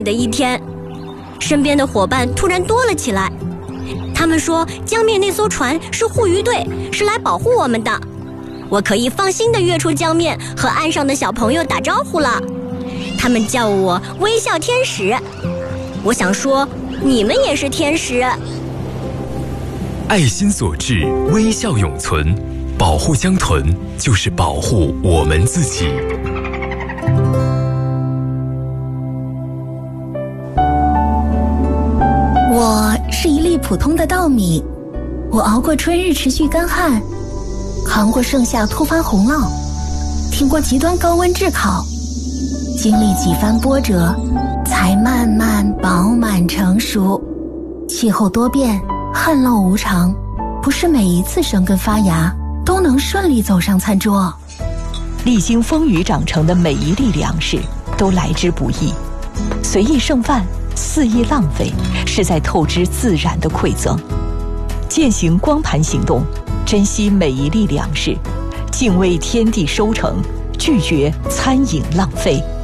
的一天，身边的伙伴突然多了起来。他们说江面那艘船是护渔队，是来保护我们的。我可以放心地跃出江面，和岸上的小朋友打招呼了。他们叫我微笑天使。我想说，你们也是天使。 爱心所至，微笑永存。保护江豚，就是保护我们自己。 我是一粒普通的稻米，我熬过春日持续干旱，扛过盛夏突发洪涝，挺过极端高温炙烤，经历几番波折，才慢慢饱满成熟。气候多变，旱涝无常，不是每一次生根发芽都能顺利走上餐桌。 历经风雨长成的每一粒粮食都来之不易，随意剩饭，肆意浪费，是在透支自然的馈赠。践行光盘行动，珍惜每一粒粮食，敬畏天地收成，拒绝餐饮浪费。